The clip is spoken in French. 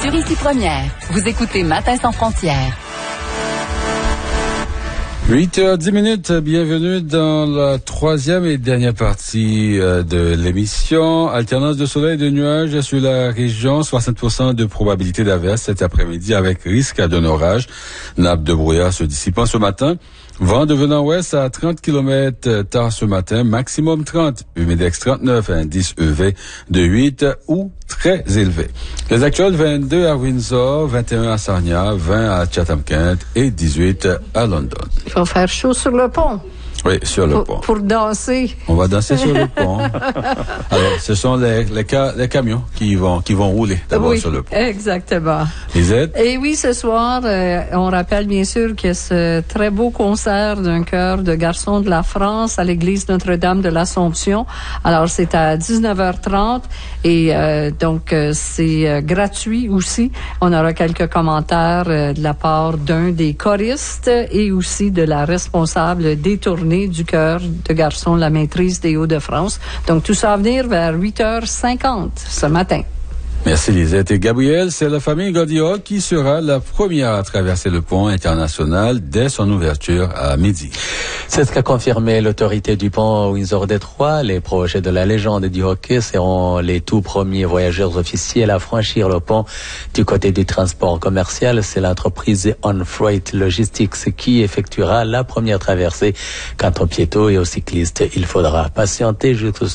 sur Ici Première. Vous écoutez Matin sans frontières. 8h10, bienvenue dans la troisième et dernière partie de l'émission. Alternance de soleil et de nuages sur la région, 60% de probabilité d'averse cet après-midi avec risque d'un orage. Nappe de brouillard se dissipant ce matin. Vent devenant ouest à 30 km tard ce matin, maximum 30, humidex 39, indice EV de 8 ou très élevé. Les actuels 22 à Windsor, 21 à Sarnia, 20 à Chatham-Kent et 18 à London. Il va faire chaud sur le pont. Oui, sur le pont. Pour danser. On va danser sur le pont. Alors, ce sont les camions qui vont rouler d'abord sur le pont. Exactement. Lisette? Et oui, ce soir, on rappelle bien sûr que ce très beau concert d'un chœur de garçons de la France à l'église Notre-Dame de l'Assomption. Alors, c'est à 19h30 et donc c'est gratuit aussi. On aura quelques commentaires de la part d'un des choristes et aussi de la responsable des tournées du chœur de garçons La Maîtrise des Hauts-de-France. Donc, tout ça à venir vers 8h50 ce matin. Merci Lisette. Et Gabriel, c'est la famille Gaudiol qui sera la première à traverser le pont international dès son ouverture à midi. C'est ce qu'a confirmé l'autorité du pont Windsor-Détroit. Les projets de la légende du hockey seront les tout premiers voyageurs officiels à franchir le pont. Du côté du transport commercial, c'est l'entreprise On Freight Logistics qui effectuera la première traversée. Quant aux piétons et aux cyclistes, il faudra patienter jusqu'au